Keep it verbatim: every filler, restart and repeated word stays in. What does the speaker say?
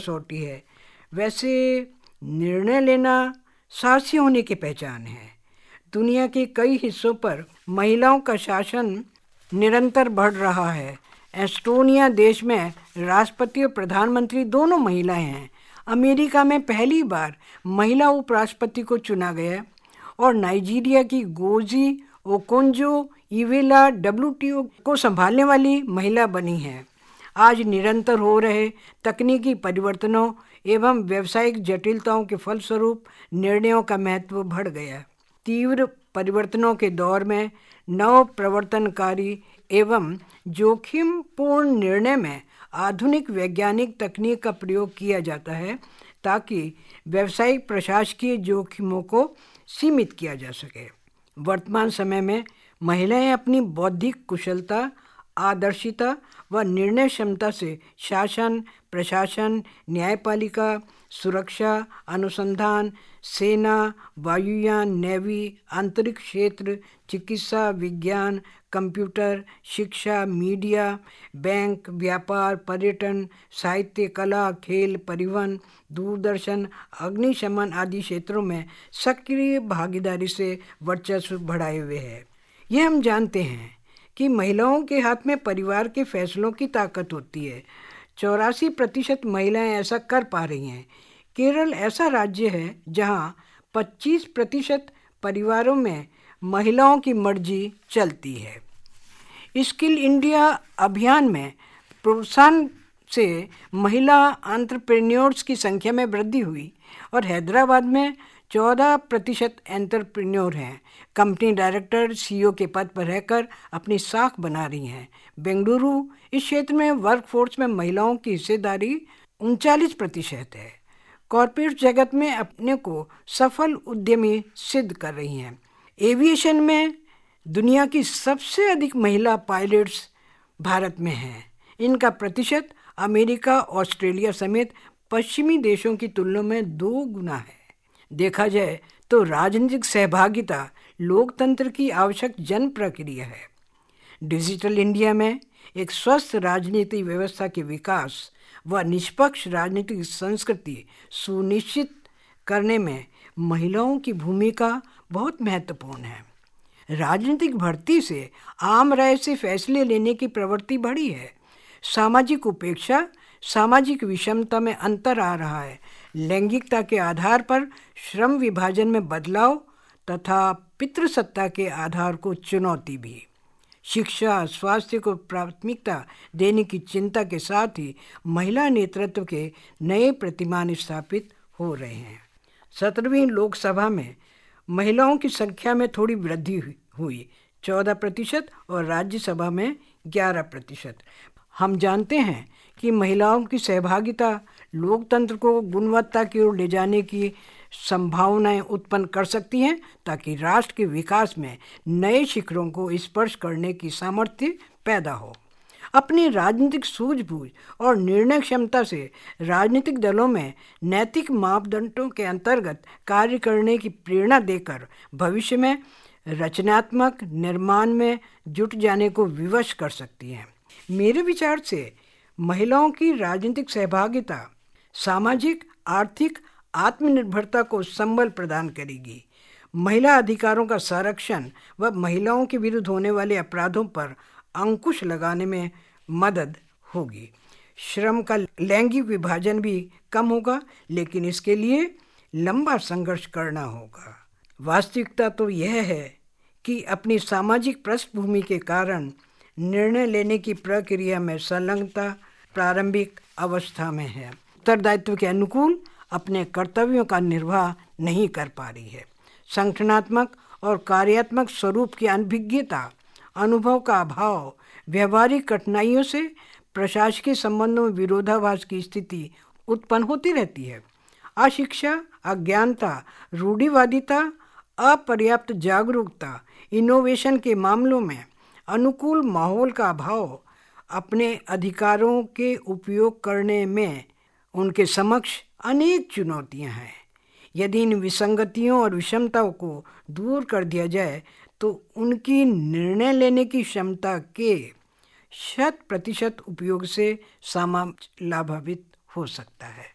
कसौटी है। वैसे निर्णय लेना साहसी होने की पहचान है। दुनिया के कई हिस्सों पर महिलाओं का शासन निरंतर बढ़ रहा है। एस्टोनिया देश में राष्ट्रपति और प्रधानमंत्री दोनों महिलाएं हैं। अमेरिका में पहली बार महिला उपराष्ट्रपति को चुना गया और नाइजीरिया की गोजी ओकोंजो इवेला डब्ल्यूटीओ को संभालने वाली महिला बनी है। आज निरंतर हो रहे तकनीकी परिवर्तनों एवं व्यावसायिक जटिलताओं के फलस्वरूप निर्णयों का महत्व बढ़ गया। तीव्र परिवर्तनों के दौर में नव प्रवर्तनकारी एवं जोखिमपूर्ण निर्णय में आधुनिक वैज्ञानिक तकनीक का प्रयोग किया जाता है ताकि व्यावसायिक प्रशासकीय जोखिमों को सीमित किया जा सके। वर्तमान समय में महिलाएं अपनी बौद्धिक कुशलता, आदर्शिता व निर्णय क्षमता से शासन, प्रशासन, न्यायपालिका, सुरक्षा, अनुसंधान, सेना, वायुयान, नेवी, अंतरिक्ष क्षेत्र, चिकित्सा, विज्ञान, कंप्यूटर, शिक्षा, मीडिया, बैंक, व्यापार, पर्यटन, साहित्य, कला, खेल, परिवहन, दूरदर्शन, अग्निशमन आदि क्षेत्रों में सक्रिय भागीदारी से वर्चस्व बढ़ाए हुए है। यह हम जानते हैं कि महिलाओं के हाथ में परिवार के फैसलों की ताकत होती है। चौरासी प्रतिशत महिलाएं ऐसा कर पा रही हैं। केरल ऐसा राज्य है जहां पच्चीस प्रतिशत परिवारों में महिलाओं की मर्जी चलती है। स्किल इंडिया अभियान में प्रोत्साहन से महिला एंटरप्रेन्योर्स की संख्या में वृद्धि हुई और हैदराबाद में चौदह प्रतिशत एंटरप्रेन्योर हैं। कंपनी डायरेक्टर, सीईओ के पद पर रहकर अपनी साख बना रही हैं। बेंगलुरु इस क्षेत्र में वर्कफोर्स में महिलाओं की हिस्सेदारी उनचालीस प्रतिशत है। कॉर्पोरेट जगत में अपने को सफल उद्यमी सिद्ध कर रही हैं। एविएशन में दुनिया की सबसे अधिक महिला पायलट्स भारत में हैं। इनका प्रतिशत अमेरिका, ऑस्ट्रेलिया समेत पश्चिमी देशों की तुलना में दो गुना है। देखा जाए तो राजनीतिक सहभागिता लोकतंत्र की आवश्यक जन प्रक्रिया है। डिजिटल इंडिया में एक स्वस्थ राजनीतिक व्यवस्था के विकास व निष्पक्ष राजनीतिक संस्कृति सुनिश्चित करने में महिलाओं की भूमिका बहुत महत्वपूर्ण है। राजनीतिक भर्ती से आम राय से फैसले लेने की प्रवृत्ति बढ़ी है। सामाजिक उपेक्षा, सामाजिक विषमता में अंतर आ रहा है। लैंगिकता के आधार पर श्रम विभाजन में बदलाव तथा पितृसत्ता के आधार को चुनौती भी। शिक्षा, स्वास्थ्य को प्राथमिकता देने की चिंता के साथ ही महिला नेतृत्व के नए प्रतिमान स्थापित हो रहे हैं। सत्रहवीं लोकसभा में महिलाओं की संख्या में थोड़ी वृद्धि हुई, चौदह प्रतिशत, और राज्यसभा में ग्यारह प्रतिशत। हम जानते हैं कि महिलाओं की सहभागिता लोकतंत्र को गुणवत्ता की ओर ले जाने की संभावनाएं उत्पन्न कर सकती हैं ताकि राष्ट्र के विकास में नए शिखरों को स्पर्श करने की सामर्थ्य पैदा हो। अपनी राजनीतिक सूझबूझ और निर्णय क्षमता से राजनीतिक दलों में नैतिक मापदंडों के अंतर्गत कार्य करने की प्रेरणा देकर भविष्य में रचनात्मक निर्माण में जुट जाने को विवश कर सकती हैं। मेरे विचार से महिलाओं की राजनीतिक सहभागिता सामाजिक, आर्थिक आत्मनिर्भरता को संबल प्रदान करेगी। महिला अधिकारों का संरक्षण व महिलाओं के विरुद्ध होने वाले अपराधों पर अंकुश लगाने में मदद होगी। श्रम का लैंगिक विभाजन भी कम होगा, लेकिन इसके लिए लंबा संघर्ष करना होगा। वास्तविकता तो यह है कि अपनी सामाजिक पृष्ठभूमि के कारण निर्णय लेने की प्रक्रिया में संलग्नता प्रारंभिक अवस्था में है। उत्तरदायित्व के अनुकूल अपने कर्तव्यों का निर्वाह नहीं कर पा रही है। संगठनात्मक और कार्यात्मक स्वरूप की अनभिज्ञता, अनुभव का अभाव, व्यवहारिक कठिनाइयों से प्रशासकीय संबंधों में विरोधाभास की स्थिति उत्पन्न होती रहती है। अशिक्षा, अज्ञानता, रूढ़िवादिता, अपर्याप्त जागरूकता, इनोवेशन के मामलों में अनुकूल माहौल का अभाव, अपने अधिकारों के उपयोग करने में उनके समक्ष अनेक चुनौतियां हैं। यदि इन विसंगतियों और विषमताओं को दूर कर दिया जाए तो उनकी निर्णय लेने की क्षमता के शत प्रतिशत उपयोग से समाज लाभान्वित हो सकता है।